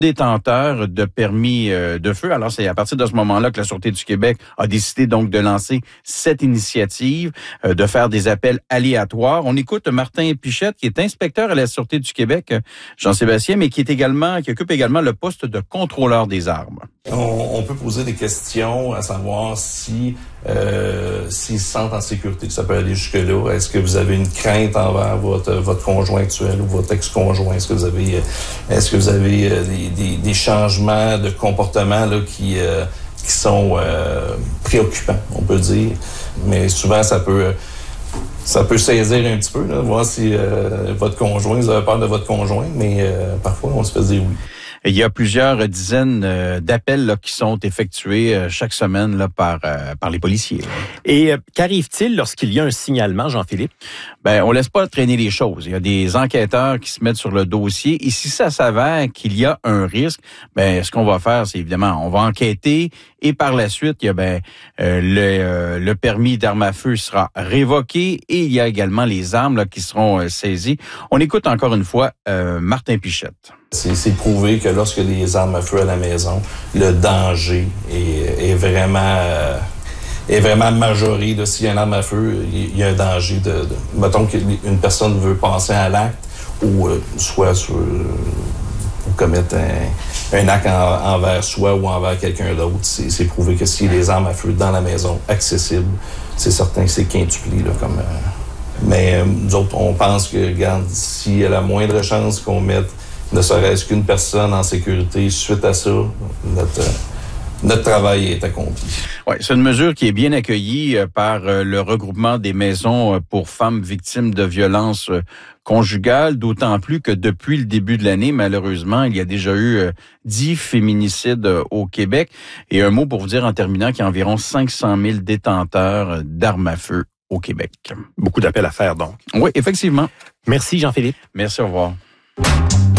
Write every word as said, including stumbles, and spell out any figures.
détenteurs de permis euh, de feu. Alors, c'est à partir de ce moment-là que la Sûreté du Québec a décidé donc de lancer cette initiative, euh, de faire des appels aléatoires. On écoute Martin Pichette, qui est inspecteur à la Sûreté du Québec, Jean-Sébastien, mais qui est également, qui occupe également le poste de contrôleur des armes. On, on peut poser des questions à savoir si euh, s'ils se sentent en sécurité. Ça peut aller jusque-là. Est-ce que vous avez une crainte envers votre votre conjoint actuel ou votre ex-conjoint? Est-ce que vous avez est-ce que vous avez des, des, des changements de comportement là qui euh, qui sont euh, préoccupants, on peut dire. Mais souvent ça peut ça peut saisir un petit peu, là, voir si euh, votre conjoint, vous avez peur de votre conjoint, mais euh, parfois on se fait dire oui. Il y a plusieurs dizaines euh, d'appels là, qui sont effectués euh, chaque semaine là, par euh, par les policiers. Là. Et euh, qu'arrive-t-il lorsqu'il y a un signalement, Jean-Philippe? Ben, on laisse pas traîner les choses. Il y a des enquêteurs qui se mettent sur le dossier. Et si ça s'avère qu'il y a un risque, ben, ce qu'on va faire, c'est évidemment, on va enquêter. Et par la suite, il y a ben euh, le, euh, le permis d'arme à feu sera révoqué et il y a également les armes là, qui seront euh, saisies. On écoute encore une fois euh, Martin Pichette. C'est, c'est prouvé que lorsque il y a des armes à feu à la maison, le danger est, est vraiment euh, est vraiment majoré. Là. S'il y a une arme à feu, il y a un danger de, de mettons qu'une personne veut passer à l'acte ou euh, soit sur pour commettre un, un acte en, envers soi ou envers quelqu'un d'autre. C'est, c'est prouvé que s'il y a des armes à feu dans la maison accessibles, c'est certain que c'est quintuplé là, comme. Euh, mais euh, nous autres, on pense que, regarde, s'il y a la moindre chance qu'on mette ne serait-ce qu'une personne en sécurité, suite à ça, notre, notre travail est accompli. Oui, c'est une mesure qui est bien accueillie par le regroupement des maisons pour femmes victimes de violences conjugales, d'autant plus que depuis le début de l'année, malheureusement, il y a déjà eu dix féminicides au Québec. Et un mot pour vous dire en terminant qu'il y a environ cinq cent mille détenteurs d'armes à feu au Québec. Beaucoup d'appels à faire, donc. Oui, effectivement. Merci, Jean-Philippe. Merci, au revoir.